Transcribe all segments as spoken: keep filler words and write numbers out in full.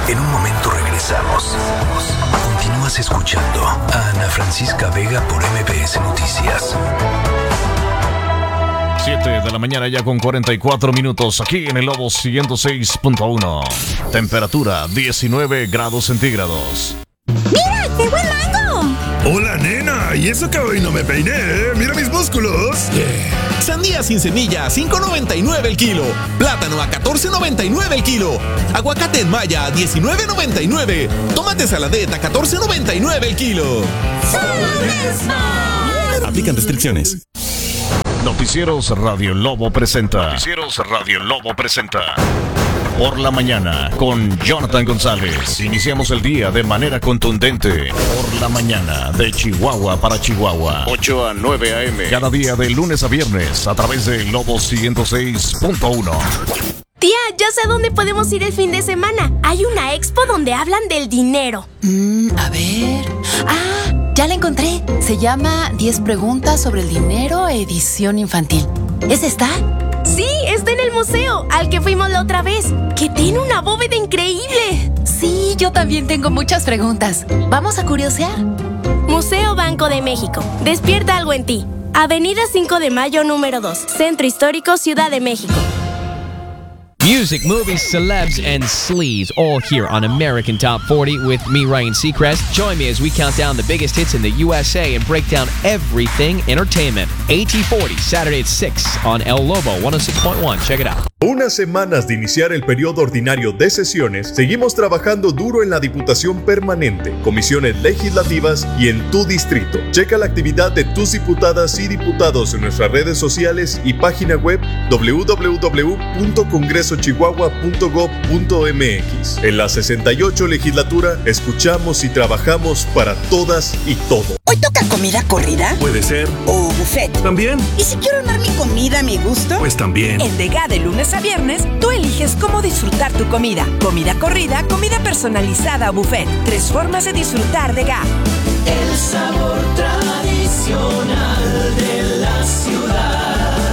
En un momento regresamos. Continúas escuchando a Ana Francisca Vega por M B S Noticias. siete de la mañana ya con cuarenta y cuatro minutos aquí en el Lobo ciento seis punto uno. Temperatura diecinueve grados centígrados. ¡Mira, qué buen mango! Hola, nena. ¿Y eso que hoy no me peiné? ¿Eh? Mira mis músculos. Yeah. Sandía sin semilla a cinco noventa y nueve el kilo. Plátano a catorce noventa y nueve el kilo. Aguacate en Maya a diecinueve noventa y nueve. Tomate saladet a catorce noventa y nueve el kilo. Aplican restricciones. Noticieros Radio Lobo presenta. Noticieros Radio Lobo presenta. Por la mañana con Jonathan González. Iniciamos el día de manera contundente. Por la mañana de Chihuahua para Chihuahua. ocho a nueve a eme. Cada día de lunes a viernes a través de Lobo ciento seis punto uno. Tía, ya sé dónde podemos ir el fin de semana. Hay una expo donde hablan del dinero. Mm, a ver. Ah, ya la encontré. Se llama diez preguntas sobre el dinero, edición infantil. ¿Es esta? Sí, está en el museo, al que fuimos la otra vez, que tiene una bóveda increíble. Sí, yo también tengo muchas preguntas. ¿Vamos a curiosear? Museo Banco de México. Despierta algo en ti. Avenida cinco de mayo número dos, Centro Histórico, Ciudad de México. Music, movies, celebs, and sleaze, all here on American Top forty with me, Ryan Seacrest. Join me as we count down the biggest hits in the U S A and break down everything entertainment. A T forty, Saturday at six on El Lobo one oh six point one. Check it out. Unas semanas de iniciar el periodo ordinario de sesiones, seguimos trabajando duro en la Diputación Permanente, comisiones legislativas y en tu distrito. Checa la actividad de tus diputadas y diputados en nuestras redes sociales y página web doble u doble u doble u punto congreso chihuahua punto gob punto eme equis. En la sesenta y ocho legislatura, escuchamos y trabajamos para todas y todo. ¿Hoy toca comida corrida? Puede ser. ¿O buffet? También. ¿Y si quiero armar mi comida a mi gusto? Pues también. En Dega, de lunes a viernes, tú eliges cómo disfrutar tu comida. Comida corrida, comida personalizada o buffet. Tres formas de disfrutar Dega. El sabor tradicional de la ciudad.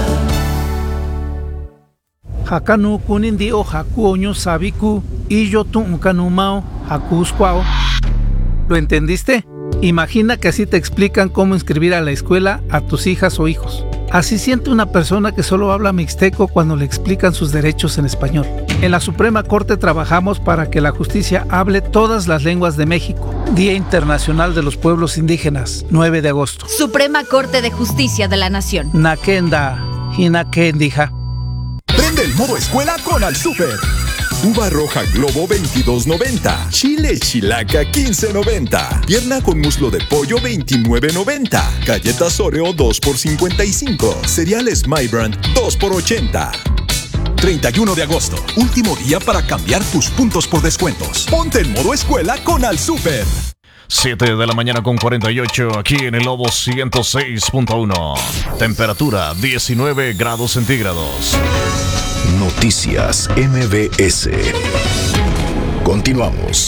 Hakanu kunindi o hakuoño sabiku y yo tu unkanumao hakuskwao. ¿Lo entendiste? Imagina que así te explican cómo inscribir a la escuela a tus hijas o hijos. Así siente una persona que solo habla mixteco cuando le explican sus derechos en español. En la Suprema Corte trabajamos para que la justicia hable todas las lenguas de México. Día Internacional de los Pueblos Indígenas, nueve de agosto. Suprema Corte de Justicia de la Nación. Nakenda, hinakendija. Prende el modo escuela con Al Super. Uva roja Globo veintidós noventa. Chile Chilaca quince noventa. Pierna con muslo de pollo veintinueve noventa. Galletas Oreo dos por cincuenta y cinco. Cereales My Brand dos por ochenta. treinta y uno de agosto. Último día para cambiar tus puntos por descuentos. Ponte en modo escuela con Al Super. siete de la mañana con cuarenta y ocho aquí en el Lobo ciento seis punto uno. Temperatura diecinueve grados centígrados. Noticias M B S. Continuamos.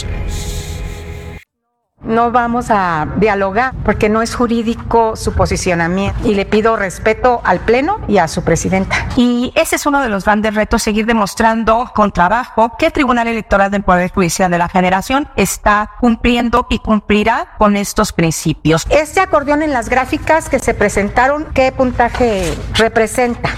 No vamos a dialogar porque no es jurídico su posicionamiento y le pido respeto al Pleno y a su presidenta. Y ese es uno de los grandes retos, seguir demostrando con trabajo que el Tribunal Electoral del Poder Judicial de la Federación está cumpliendo y cumplirá con estos principios. Este acordeón en las gráficas que se presentaron, ¿qué puntaje representa?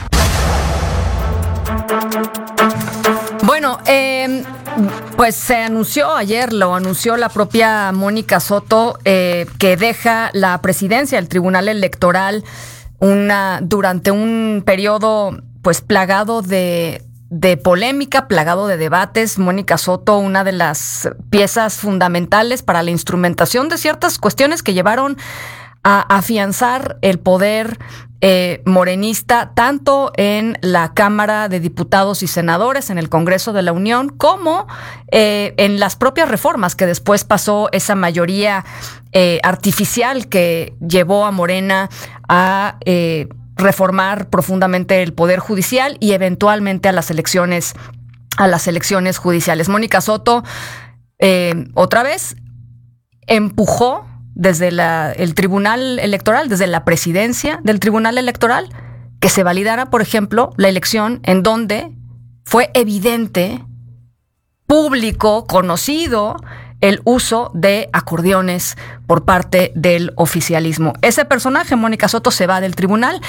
Bueno, eh, pues se anunció ayer, lo anunció la propia Mónica Soto, eh, que deja la presidencia del Tribunal Electoral una, durante un periodo pues plagado de, de polémica, plagado de debates. Mónica Soto, una de las piezas fundamentales para la instrumentación de ciertas cuestiones que llevaron a afianzar el poder eh, morenista tanto en la Cámara de Diputados y Senadores, en el Congreso de la Unión, como eh, en las propias reformas que después pasó esa mayoría eh, artificial que llevó a Morena a eh, reformar profundamente el Poder Judicial y eventualmente a las elecciones, a las elecciones judiciales. Mónica Soto, eh, otra vez, empujó desde la, el Tribunal Electoral, desde la presidencia del Tribunal Electoral, que se validara, por ejemplo, la elección en donde fue evidente público, conocido, el uso de acordeones por parte del oficialismo. Ese personaje, Mónica Soto, se va del tribunal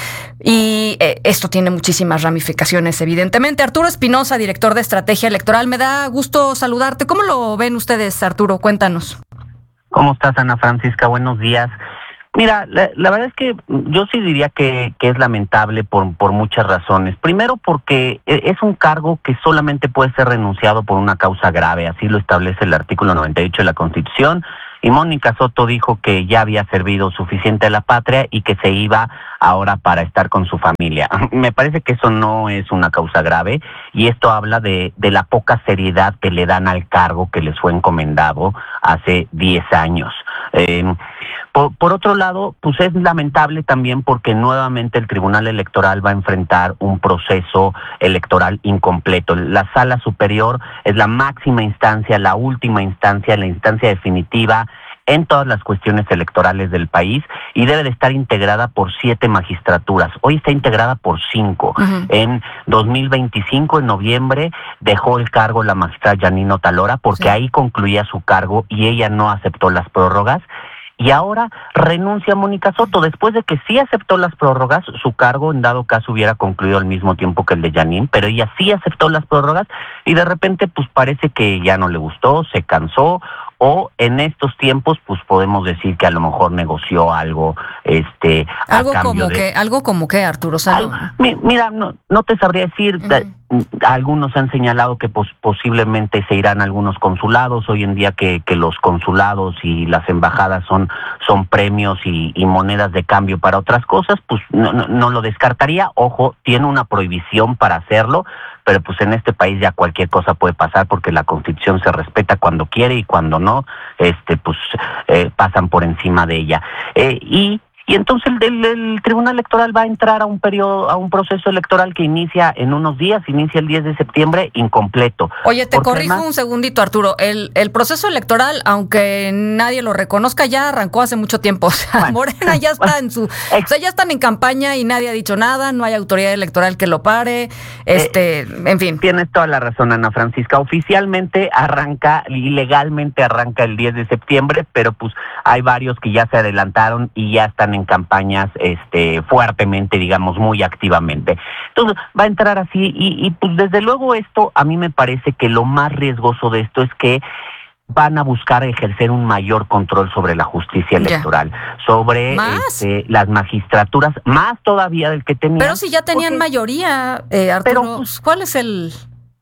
y eh, esto tiene muchísimas ramificaciones, evidentemente. Arturo Espinosa, director de Estrategia Electoral, me da gusto saludarte. ¿Cómo lo ven ustedes, Arturo? Cuéntanos. ¿Cómo estás, Ana Francisca? Buenos días. Mira, la, la verdad es que yo sí diría que, que es lamentable por, por muchas razones. Primero porque es un cargo que solamente puede ser renunciado por una causa grave, así lo establece el artículo noventa y ocho de la Constitución, y Mónica Soto dijo que ya había servido suficiente a la patria y que se iba ahora para estar con su familia. Me parece que eso no es una causa grave y esto habla de, de la poca seriedad que le dan al cargo que les fue encomendado hace diez años. Eh, Por, por otro lado, pues es lamentable también porque nuevamente el Tribunal Electoral va a enfrentar un proceso electoral incompleto. La Sala Superior es la máxima instancia, la última instancia, la instancia definitiva en todas las cuestiones electorales del país y debe de estar integrada por siete magistraturas. Hoy está integrada por cinco. Uh-huh. En dos mil veinticinco, en noviembre, dejó el cargo la magistrada Yanine Otalora porque sí. ahí concluía su cargo y ella no aceptó las prórrogas. Y ahora renuncia Mónica Soto, después de que sí aceptó las prórrogas, su cargo en dado caso hubiera concluido al mismo tiempo que el de Yanine, pero ella sí aceptó las prórrogas y de repente pues parece que ya no le gustó, se cansó, o en estos tiempos pues podemos decir que a lo mejor negoció algo este a algo cambio como de... que algo como que Arturo Salud. Mira, no, no te sabría decir. Uh-huh. Algunos han señalado que pues, posiblemente se irán a algunos consulados. Hoy en día que, que los consulados y las embajadas son, son premios y, y monedas de cambio para otras cosas, pues no, no, no lo descartaría. Ojo, tiene una prohibición para hacerlo, pero pues en este país ya cualquier cosa puede pasar porque la Constitución se respeta cuando quiere y cuando no, este pues eh, pasan por encima de ella. Eh, y Y entonces el, el, el Tribunal Electoral va a entrar a un periodo, a un proceso electoral que inicia en unos días, inicia el diez de septiembre, incompleto. Oye, te corrijo además, un segundito, Arturo. El, el proceso electoral, aunque nadie lo reconozca, ya arrancó hace mucho tiempo. O sea, bueno, Morena ya está en su... O sea, ya están en campaña y nadie ha dicho nada, no hay autoridad electoral que lo pare, este, eh, en fin. Tienes toda la razón, Ana Francisca. Oficialmente arranca, ilegalmente arranca el diez de septiembre, pero pues hay varios que ya se adelantaron y ya están en en campañas este fuertemente, digamos, muy activamente. Entonces, va a entrar así y, y pues desde luego esto, a mí me parece que lo más riesgoso de esto es que van a buscar ejercer un mayor control sobre la justicia electoral, yeah. sobre este, las magistraturas, más todavía del que tenían. Pero si ya tenían porque, mayoría, eh, Arturo, pero, ¿cuál es el...?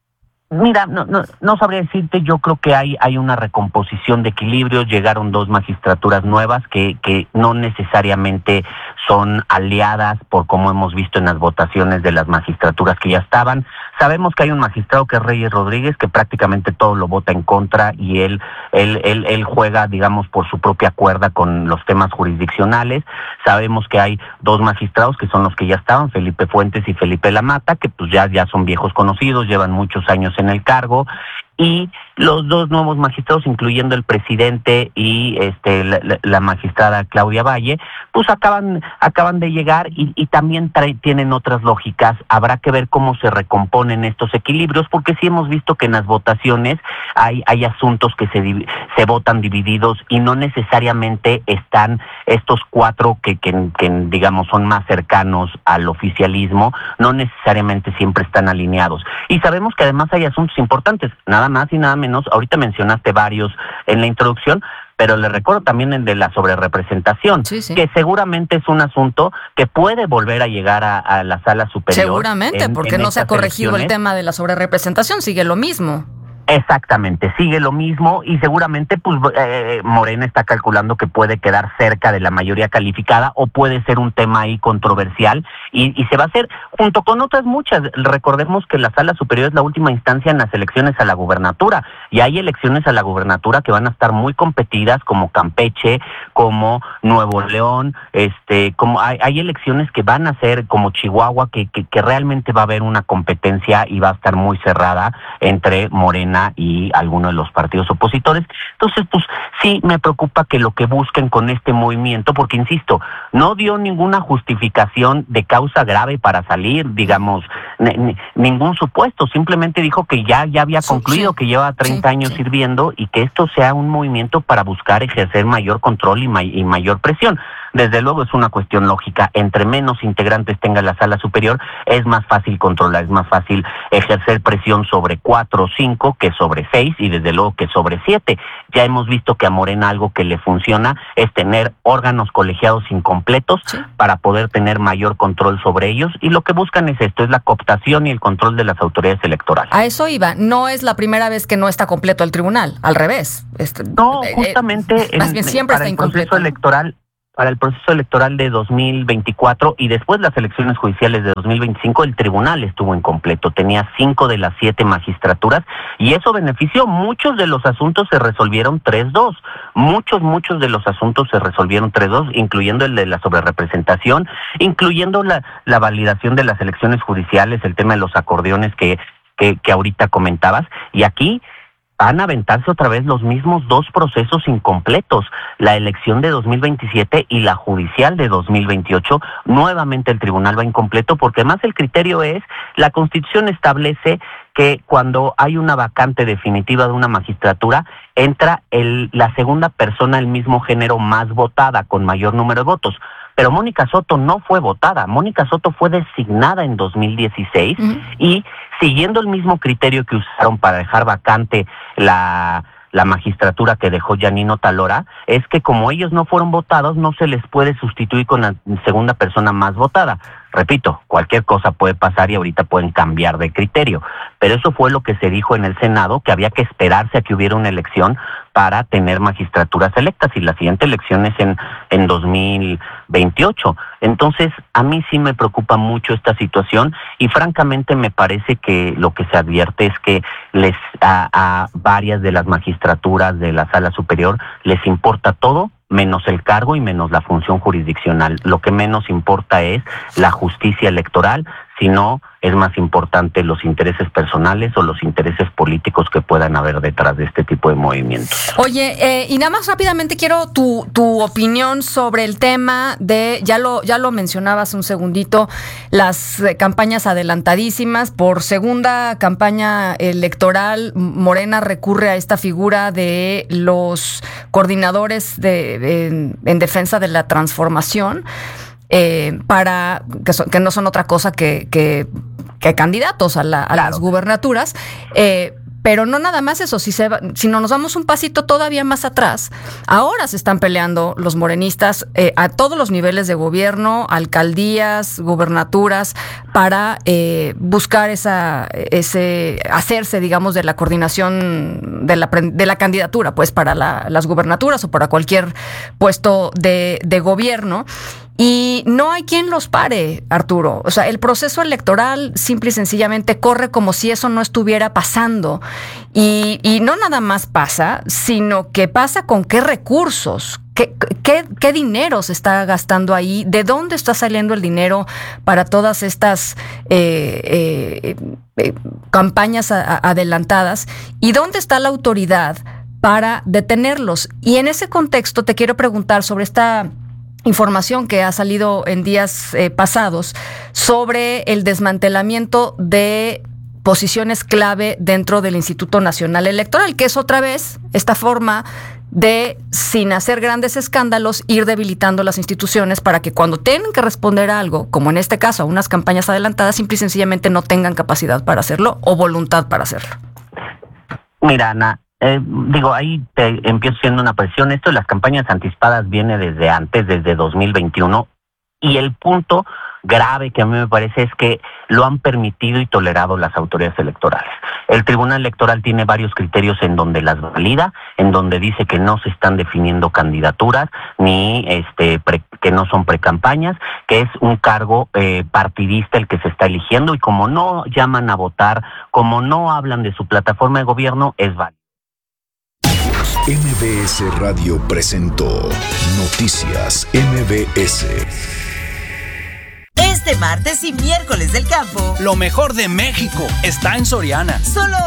Mira, no, no, no sabría decirte, yo creo que hay, hay una recomposición de equilibrios, llegaron dos magistraturas nuevas que, que no necesariamente son aliadas por como hemos visto en las votaciones de las magistraturas que ya estaban. Sabemos que hay un magistrado que es Reyes Rodríguez, que prácticamente todo lo vota en contra y él, él, él, él juega, digamos, por su propia cuerda con los temas jurisdiccionales. Sabemos que hay dos magistrados que son los que ya estaban, Felipe Fuentes y Felipe Lamata, que pues ya, ya son viejos conocidos, llevan muchos años en el cargo, y los dos nuevos magistrados, incluyendo el presidente y este la, la, la magistrada Claudia Valle, pues acaban acaban de llegar y, y también trae, tienen otras lógicas. Habrá que ver cómo se recomponen estos equilibrios, porque sí hemos visto que en las votaciones hay hay asuntos que se se votan divididos y no necesariamente están estos cuatro que, que, que digamos son más cercanos al oficialismo, no necesariamente siempre están alineados. Y sabemos que además hay asuntos importantes, nada más y nada menos, ahorita mencionaste varios en la introducción, pero le recuerdo también el de la sobrerepresentación, sí, sí. que seguramente es un asunto que puede volver a llegar a, a la sala superior. Seguramente, en, porque en no se ha corregido elecciones. El tema de la sobrerepresentación, sigue lo mismo. Exactamente, sigue lo mismo y seguramente pues eh, Morena está calculando que puede quedar cerca de la mayoría calificada o puede ser un tema ahí controversial y, y se va a hacer junto con otras muchas. Recordemos que la Sala Superior es la última instancia en las elecciones a la gubernatura y hay elecciones a la gubernatura que van a estar muy competidas, como Campeche, como Nuevo León, este, como hay, hay elecciones que van a ser como Chihuahua, que, que, que realmente va a haber una competencia y va a estar muy cerrada entre Morena Morena y algunos de los partidos opositores. Entonces, pues sí me preocupa que lo que busquen con este movimiento, porque insisto, no dio ninguna justificación de causa grave para salir, digamos, n- ningún supuesto, simplemente dijo que ya, ya había concluido, que lleva treinta años sirviendo y que esto sea un movimiento para buscar ejercer mayor control y, ma- y mayor presión. Desde luego es una cuestión lógica, entre menos integrantes tenga la sala superior, es más fácil controlar, es más fácil ejercer presión sobre cuatro o cinco que sobre seis y desde luego que sobre siete. Ya hemos visto que a Morena algo que le funciona es tener órganos colegiados incompletos sí. para poder tener mayor control sobre ellos, y lo que buscan es esto, es la cooptación y el control de las autoridades electorales. A eso iba, no es la primera vez que no está completo el tribunal, al revés. Este, no, justamente eh, más bien siempre para está el incompleto. Proceso electoral Para el proceso electoral de dos mil veinticuatro y después las elecciones judiciales de dos mil veinticinco, el tribunal estuvo incompleto, tenía cinco de las siete magistraturas y eso benefició. Muchos de los asuntos se resolvieron tres dos, muchos, muchos de los asuntos se resolvieron tres dos, incluyendo el de la sobrerepresentación, incluyendo la, la validación de las elecciones judiciales, el tema de los acordeones que, que, que ahorita comentabas, y aquí van a aventarse otra vez los mismos dos procesos incompletos, la elección de dos mil veintisiete y la judicial de dos mil veintiocho. Nuevamente el tribunal va incompleto porque además el criterio es, la Constitución establece que cuando hay una vacante definitiva de una magistratura, entra el, la segunda persona del mismo género más votada, con mayor número de votos. Pero Mónica Soto no fue votada, Mónica Soto fue designada en dos mil dieciséis uh-huh. y siguiendo el mismo criterio que usaron para dejar vacante la, la magistratura que dejó Yanino Talora, es que como ellos no fueron votados, no se les puede sustituir con la segunda persona más votada. Repito, cualquier cosa puede pasar y ahorita pueden cambiar de criterio, pero eso fue lo que se dijo en el Senado, que había que esperarse a que hubiera una elección para tener magistraturas electas, y la siguiente elección es en, en dos mil veintiocho. Entonces, a mí sí me preocupa mucho esta situación y francamente me parece que lo que se advierte es que les a, a varias de las magistraturas de la Sala Superior les importa todo menos el cargo y menos la función jurisdiccional. Lo que menos importa es la justicia electoral, sino es más importante los intereses personales o los intereses políticos que puedan haber detrás de este tipo de movimientos. Oye, eh, y nada más rápidamente quiero tu, tu opinión sobre el tema de, ya lo, ya lo mencionabas un segundito, las eh, campañas adelantadísimas. Por segunda campaña electoral, Morena recurre a esta figura de los coordinadores de, de en, en defensa de la transformación. Eh, para que, so, que no son otra cosa que, que, que candidatos a, la, a claro. las gubernaturas, eh, pero no nada más eso. Si, se va, si no nos vamos un pasito todavía más atrás, ahora se están peleando los morenistas eh, a todos los niveles de gobierno, alcaldías, gubernaturas, para eh, buscar esa, ese, hacerse, digamos, de la coordinación de la, de la candidatura, pues para la, las gubernaturas o para cualquier puesto de, de gobierno. Y no hay quien los pare, Arturo. O sea, el proceso electoral simple y sencillamente corre como si eso no estuviera pasando. Y, y no nada más pasa, sino que pasa con qué recursos, qué, qué, qué dinero se está gastando ahí, de dónde está saliendo el dinero para todas estas eh, eh, eh, campañas a, a, adelantadas, y dónde está la autoridad para detenerlos. Y en ese contexto te quiero preguntar sobre esta información que ha salido en días eh, pasados sobre el desmantelamiento de posiciones clave dentro del Instituto Nacional Electoral, que es otra vez esta forma de, sin hacer grandes escándalos, ir debilitando las instituciones para que cuando tengan que responder a algo, como en este caso a unas campañas adelantadas, simple y sencillamente no tengan capacidad para hacerlo o voluntad para hacerlo. Mira, Ana, Eh, digo, ahí te empiezo siendo una presión. Esto de las campañas anticipadas viene desde antes, desde dos mil veintiuno, y el punto grave que a mí me parece es que lo han permitido y tolerado las autoridades electorales. El Tribunal Electoral tiene varios criterios en donde las valida, en donde dice que no se están definiendo candidaturas, ni este pre, que no son precampañas, que es un cargo eh, partidista el que se está eligiendo, y como no llaman a votar, como no hablan de su plataforma de gobierno, es válido. M B S Radio presentó Noticias M B S. Este martes y miércoles del campo, lo mejor de México está en Soriana. Solo